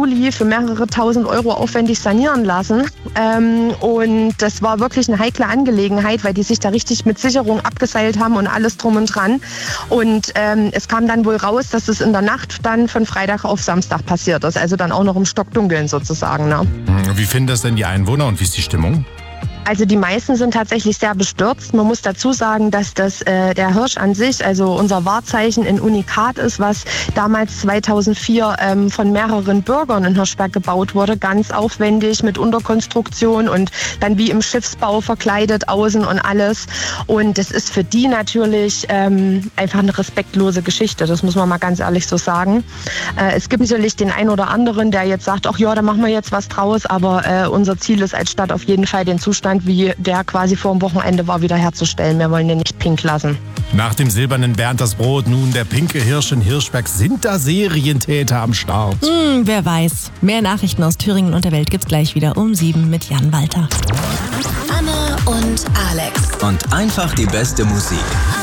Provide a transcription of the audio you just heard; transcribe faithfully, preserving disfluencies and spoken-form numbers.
Juli für mehrere tausend Euro aufwendig sanieren lassen. Ähm, und das war wirklich eine heikle Angelegenheit, weil die sich da richtig mit Sicherung abgeseilt haben und alles drum und dran. Und ähm, es kam dann wohl raus, dass es in der Nacht dann von Freitag auf Samstag passiert ist. Also dann auch noch im Stockdunkeln sozusagen. Ne? Wie finden das denn die Einwohner und wie ist die Stimmung? Also die meisten sind tatsächlich sehr bestürzt. Man muss dazu sagen, dass das äh, der Hirsch an sich, also unser Wahrzeichen, ein Unikat ist, was damals zweitausendvier ähm, von mehreren Bürgern in Hirschberg gebaut wurde. Ganz aufwendig mit Unterkonstruktion und dann wie im Schiffsbau verkleidet außen und alles. Und das ist für die natürlich ähm, einfach eine respektlose Geschichte. Das muss man mal ganz ehrlich so sagen. Äh, es gibt natürlich den einen oder anderen, der jetzt sagt, ach ja, da machen wir jetzt was draus. Aber äh, unser Ziel ist als Stadt auf jeden Fall den Zustand, wie der quasi vor dem Wochenende war, wieder herzustellen. Wir wollen den nicht pink lassen. Nach dem silbernen Bernd das Brot, nun der pinke Hirsch in Hirschberg. Sind da Serientäter am Start? Hm, wer weiß. Mehr Nachrichten aus Thüringen und der Welt gibt's gleich wieder um sieben mit Jan Walter. Anne und Alex. Und einfach die beste Musik.